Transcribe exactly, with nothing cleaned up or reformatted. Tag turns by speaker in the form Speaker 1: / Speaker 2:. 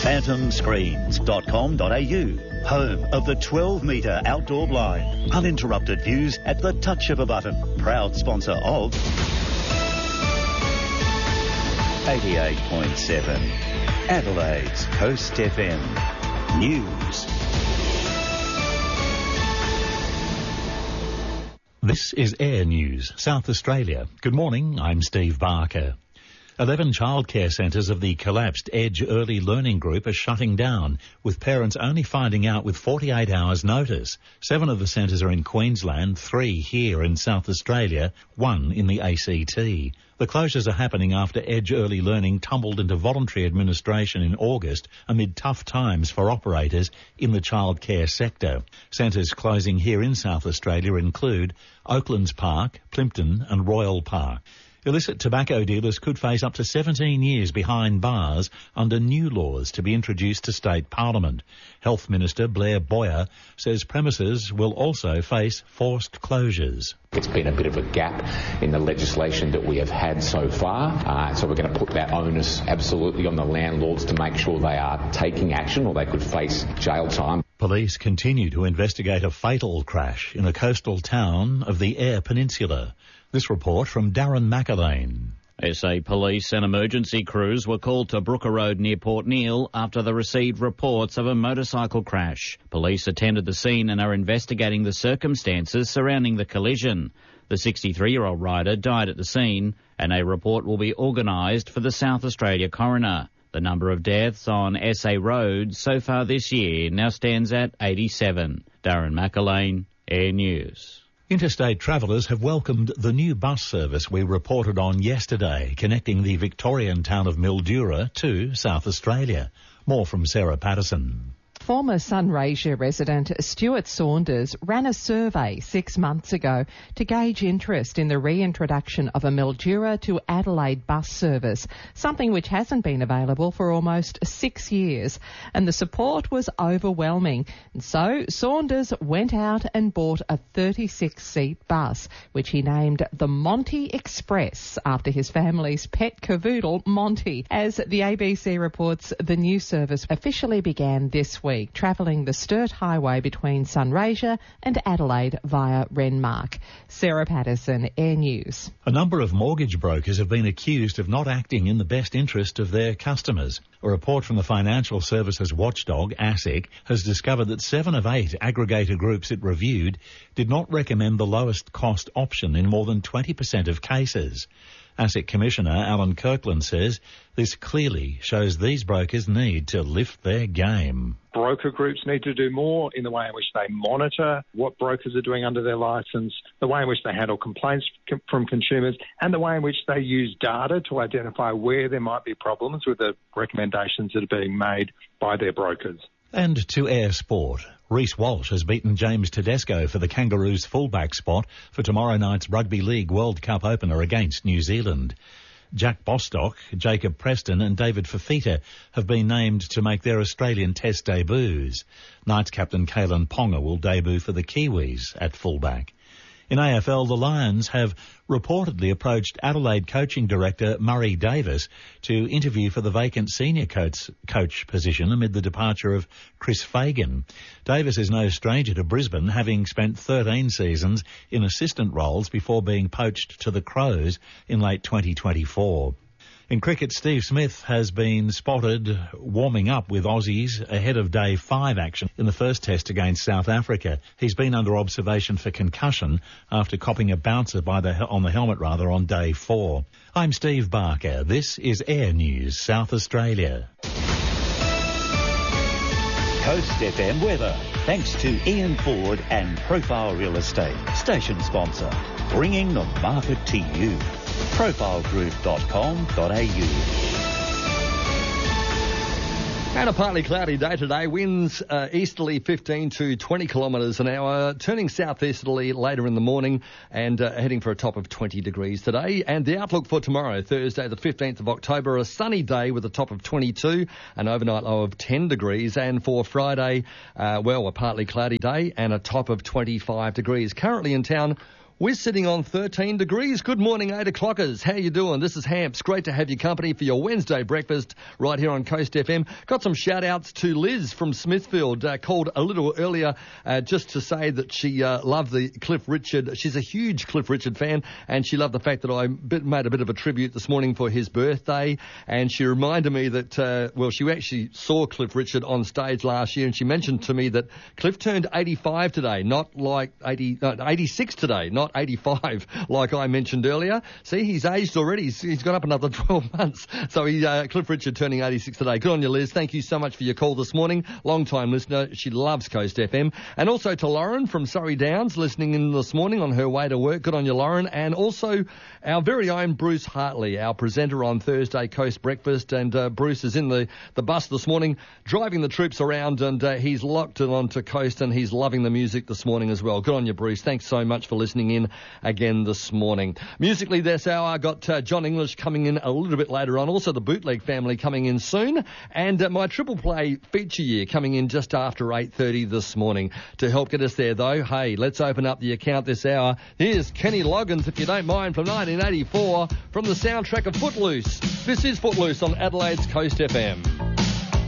Speaker 1: phantom screens dot com dot a u, home of the twelve metre outdoor blind. Uninterrupted views at the touch of a button. Proud sponsor of eighty-eight point seven, Adelaide's Coast F M. News.
Speaker 2: This is Air News, South Australia. Good morning, I'm Steve Barker. Eleven childcare centres of the collapsed Edge Early Learning Group are shutting down, with parents only finding out with forty-eight hours notice. Seven of the centres are in Queensland, three here in South Australia, one in the A C T. The closures are happening after Edge Early Learning tumbled into voluntary administration in August amid tough times for operators in the childcare sector. Centres closing here in South Australia include Oaklands Park, Plympton and Royal Park. Illicit tobacco dealers could face up to seventeen years behind bars under new laws to be introduced to state parliament. Health Minister Blair Boyer says premises will also face forced closures.
Speaker 3: It's been a bit of a gap in the legislation that we have had so far, uh, so we're going to put that onus absolutely on the landlords to make sure they are taking action or they could face jail time.
Speaker 2: Police continue to investigate a fatal crash in a coastal town of the Eyre Peninsula. This report from Darren McAlane.
Speaker 4: S A police and emergency crews were called to Brooker Road near Port Neal after they received reports of a motorcycle crash. Police attended the scene and are investigating the circumstances surrounding the collision. The sixty-three-year-old rider died at the scene and a report will be organised for the South Australia coroner. The number of deaths on S A roads so far this year now stands at eighty-seven. Darren McAlane, Air News.
Speaker 2: Interstate travellers have welcomed the new bus service we reported on yesterday, connecting the Victorian town of Mildura to South Australia. More from Sarah Patterson.
Speaker 5: Former Sunraysia resident Stuart Saunders ran a survey six months ago to gauge interest in the reintroduction of a Mildura to Adelaide bus service, something which hasn't been available for almost six years. And the support was overwhelming. And so Saunders went out and bought a thirty-six seat bus, which he named the Monty Express after his family's pet cavoodle, Monty. As the A B C reports, the new service officially began this week, travelling the Sturt Highway between Sunraysia and Adelaide via Renmark. Sarah Patterson, Air News.
Speaker 2: A number of mortgage brokers have been accused of not acting in the best interest of their customers. A report from the financial services watchdog, ASIC, has discovered that seven of eight aggregator groups it reviewed did not recommend the lowest cost option in more than twenty percent of cases. ASIC Commissioner Alan Kirkland says this clearly shows these brokers need to lift their game.
Speaker 6: Broker groups need to do more in the way in which they monitor what brokers are doing under their licence, the way in which they handle complaints from consumers, and the way in which they use data to identify where there might be problems with the recommendations that are being made by their brokers.
Speaker 2: And to Air Sport. Reece Walsh has beaten James Tedesco for the Kangaroos fullback spot for tomorrow night's Rugby League World Cup opener against New Zealand. Jack Bostock, Jacob Preston and David Fafita have been named to make their Australian Test debuts. Knights captain Kalen Ponga will debut for the Kiwis at fullback. In A F L, the Lions have reportedly approached Adelaide coaching director Murray Davis to interview for the vacant senior coach, coach position amid the departure of Chris Fagan. Davis is no stranger to Brisbane, having spent thirteen seasons in assistant roles before being poached to the Crows in late twenty twenty-four. In cricket, Steve Smith has been spotted warming up with Aussies ahead of day five action in the first test against South Africa. He's been under observation for concussion after copping a bouncer by the on the helmet rather on day four. I'm Steve Barker. This is Air News, South Australia.
Speaker 1: Coast F M weather, thanks to Ian Ford and Profile Real Estate, station sponsor, bringing the market to you. profile group dot com dot a u.
Speaker 7: And a partly cloudy day today. Winds uh, easterly fifteen to twenty kilometres an hour, turning southeasterly later in the morning and uh, heading for a top of twenty degrees today. And the outlook for tomorrow, Thursday the fifteenth of October, a sunny day with a top of twenty-two, an overnight low of ten degrees. And for Friday, uh, well, a partly cloudy day and a top of twenty-five degrees. Currently in town, We're sitting on thirteen degrees. Good morning, eight o'clockers. How you doing? This is Hamps. Great to have your company for your Wednesday breakfast right here on Coast F M. Got some shout-outs to Liz from Smithfield. Uh, called a little earlier uh, just to say that she uh, loved the Cliff Richard. She's a huge Cliff Richard fan, and she loved the fact that I bit, made a bit of a tribute this morning for his birthday. And she reminded me that, uh, well, she actually saw Cliff Richard on stage last year, and she mentioned to me that Cliff turned eighty-five today, not like eighty, no, eighty-six today, not eighty-five, like I mentioned earlier. See, he's aged already. He's, he's gone up another twelve months. So he, uh, Cliff Richard turning eighty-six today. Good on you, Liz. Thank you so much for your call this morning. Long-time listener. She loves Coast F M. And also to Lauren from Surrey Downs, listening in this morning on her way to work. Good on you, Lauren. And also our very own Bruce Hartley, our presenter on Thursday Coast Breakfast. And uh, Bruce is in the, the bus this morning, driving the troops around, and uh, he's locked it onto Coast, and he's loving the music this morning as well. Good on you, Bruce. Thanks so much for listening in again this morning. Musically this hour, I got uh, John English coming in a little bit later on, also the Bootleg family coming in soon, and uh, my Triple Play feature year coming in just after eight thirty this morning. To help get us there though, hey, let's open up the account this hour. Here's Kenny Loggins, if you don't mind, from nineteen eighty-four, from the soundtrack of Footloose. This is Footloose on Adelaide's Coast F M.